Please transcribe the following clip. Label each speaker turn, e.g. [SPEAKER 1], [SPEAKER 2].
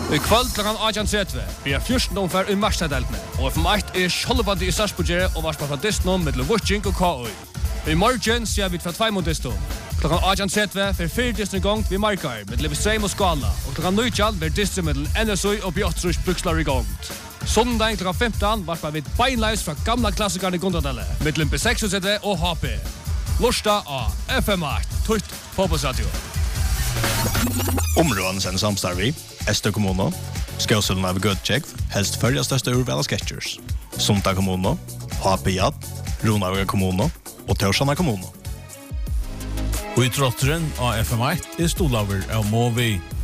[SPEAKER 1] I kvöld klokken 18:30 blir 14 omfær I Marstaddeltene, og FM1 skjoldbandi I Sarpsborg og varspa fra Disney mellom Vucing og KOI. I morgen ser vi fra 2 mot Disney. Klokken 18:30 for 4 Disney gongt vi markar med Levisheim og Skala, og klokken 19 blir Disney mellom NSU og Bjottrus Brukslar I gongt. Sondag klokken 15 varspa vi beinleis fra gamla klassikerne I Gondadelle, mellom B6 og HP. Lorsta av FM8, tutt fotbollsradio.
[SPEAKER 2] Områden sen samstarvi, Ester kommuno, Skåsullen av Gudtjekv, helst följa största urval av sketchers. Sunta kommuno, HP Jad, Ronaviga kommuno og Torsana kommuno.
[SPEAKER 3] Og I trotteren av FM8 stolaver av Movi.